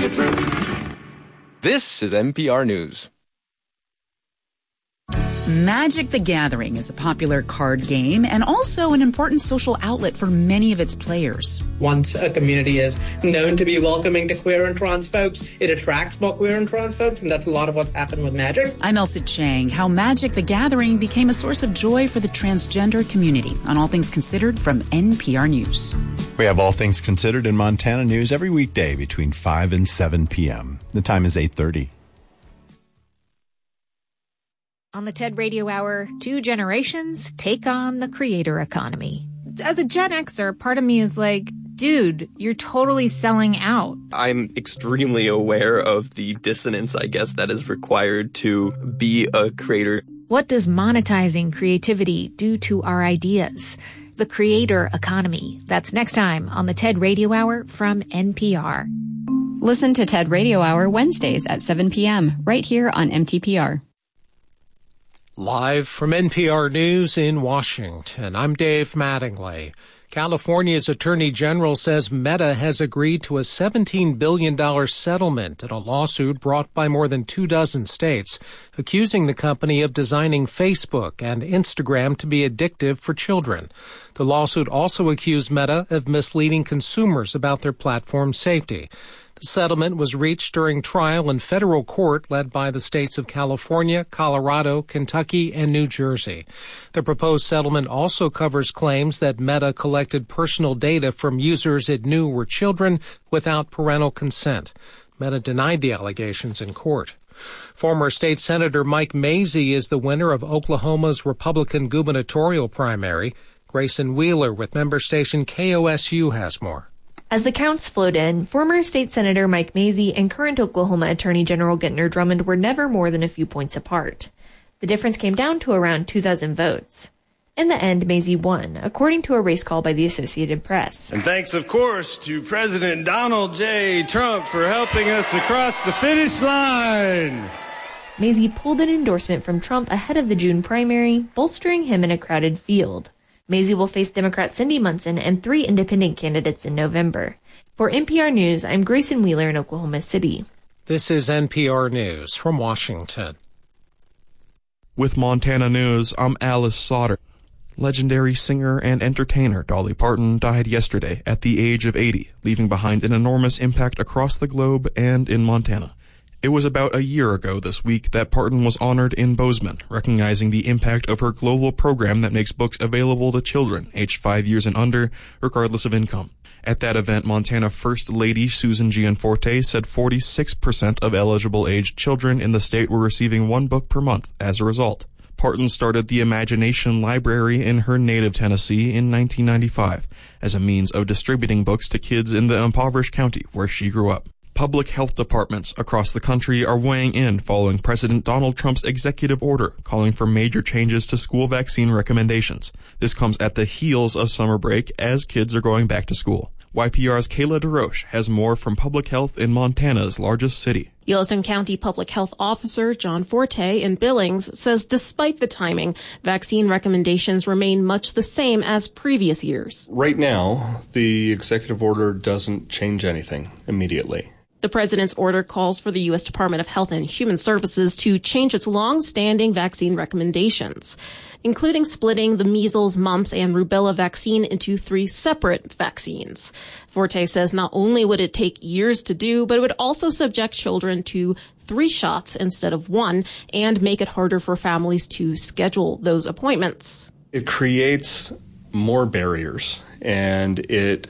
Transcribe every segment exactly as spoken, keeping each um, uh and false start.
This is N P R News. Magic the Gathering is a popular card game and also an important social outlet for many of its players. Once a community is known to be welcoming to queer and trans folks, it attracts more queer and trans folks, and that's a lot of what's happened with Magic. I'm Elsa Chang. How Magic the Gathering became a source of joy for the transgender community on All Things Considered from N P R News. We have All Things Considered in Montana News every weekday between five and seven p.m. The time is eight thirty. On the TED Radio Hour, two generations take on the creator economy. As a Gen Xer, part of me is like, dude, you're totally selling out. I'm extremely aware of the dissonance, I guess, that is required to be a creator. What does monetizing creativity do to our ideas? The creator economy. That's next time on the TED Radio Hour from N P R. Listen to TED Radio Hour Wednesdays at seven p.m. right here on M T P R. Live from N P R News in Washington, I'm Dave Mattingly. California's Attorney General says Meta has agreed to a seventeen billion dollars settlement in a lawsuit brought by more than two dozen states, accusing the company of designing Facebook and Instagram to be addictive for children. The lawsuit also accused Meta of misleading consumers about their platform safety. The settlement was reached during trial in federal court led by the states of California, Colorado, Kentucky, and New Jersey. The proposed settlement also covers claims that Meta collected personal data from users it knew were children without parental consent. Meta denied the allegations in court. Former State Senator Mike Mazzei is the winner of Oklahoma's Republican gubernatorial primary. Grayson Wheeler with member station K O S U has more. As the counts flowed in, former state senator Mike Mazzei and current Oklahoma Attorney General Gentner Drummond were never more than a few points apart. The difference came down to around two thousand votes. In the end, Mazzei won, according to a race call by the Associated Press. And thanks, of course, to President Donald J. Trump for helping us across the finish line. Mazzei pulled an endorsement from Trump ahead of the June primary, bolstering him in a crowded field. Mazzei will face Democrat Cindy Munson and three independent candidates in November. For N P R News, I'm Grayson Wheeler in Oklahoma City. This is N P R News from Washington. With Montana News, I'm Alice Sauter. Legendary singer and entertainer Dolly Parton died yesterday at the age of eighty, leaving behind an enormous impact across the globe and in Montana. It was about a year ago this week that Parton was honored in Bozeman, recognizing the impact of her global program that makes books available to children aged five years and under, regardless of income. At that event, Montana First Lady Susan Gianforte said forty-six percent of eligible aged children in the state were receiving one book per month as a result. Parton started the Imagination Library in her native Tennessee in nineteen ninety-five as a means of distributing books to kids in the impoverished county where she grew up. Public health departments across the country are weighing in following President Donald Trump's executive order calling for major changes to school vaccine recommendations. This comes at the heels of summer break as kids are going back to school. Y P R's Kayla DeRoche has more from public health in Montana's largest city. Yellowstone County Public Health Officer John Forte in Billings says despite the timing, vaccine recommendations remain much the same as previous years. Right now, the executive order doesn't change anything immediately. The president's order calls for the U S Department of Health and Human Services to change its long-standing vaccine recommendations, including splitting the measles, mumps, and rubella vaccine into three separate vaccines. Forte says not only would it take years to do, but it would also subject children to three shots instead of one and make it harder for families to schedule those appointments. It creates more barriers, and it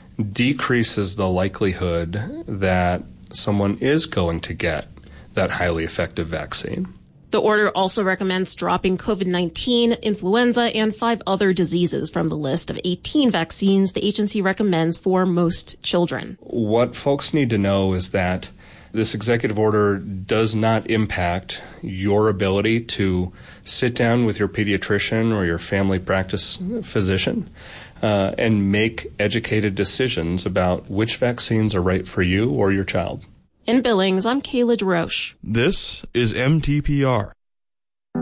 decreases the likelihood that someone is going to get that highly effective vaccine. The order also recommends dropping COVID nineteen, influenza, and five other diseases from the list of eighteen vaccines the agency recommends for most children. What folks need to know is that this executive order does not impact your ability to sit down with your pediatrician or your family practice physician uh, and make educated decisions about which vaccines are right for you or your child. In Billings, I'm Kayla DeRoche. This is M T P R.